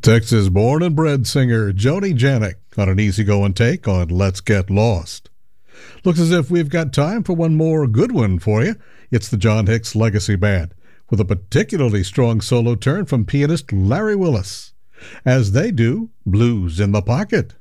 Texas-born and bred singer Joni Janik on an easygoing take on Let's Get Lost. Looks as if we've got time for one more good one for you. It's the John Hicks Legacy Band, with a particularly strong solo turn from pianist Larry Willis, as they do Blues in the Pocket.